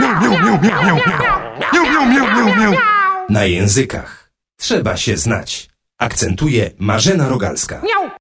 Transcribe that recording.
Na językach trzeba się znać. Akcentuje Marzena Rogalska.